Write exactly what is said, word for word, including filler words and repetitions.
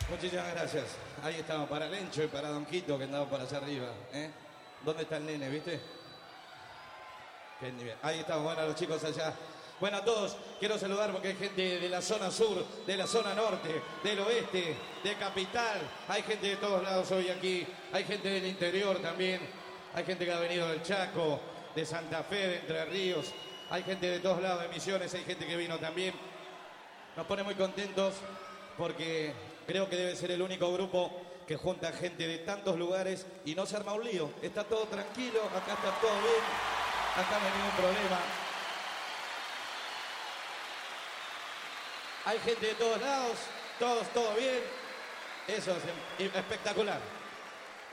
Muchísimas gracias. Ahí estamos para Lencho y para Don Quito que andamos por allá arriba. ¿eh? ¿Dónde está el nene, viste? Qué nivel. Ahí estamos, bueno, los chicos allá. Bueno, a todos, quiero saludar porque hay gente de la zona sur, de la zona norte, del oeste, de Capital. Hay gente de todos lados hoy aquí. Hay gente del interior también. Hay gente que ha venido del Chaco, de Santa Fe, de Entre Ríos. Hay gente de todos lados, de Misiones. Hay gente que vino también. Nos pone muy contentos porque creo que debe ser el único grupo que junta gente de tantos lugares y no se arma un lío. Está todo tranquilo, acá está todo bien, acá no hay ningún problema. Hay gente de todos lados, todos, todo bien. Eso es espectacular.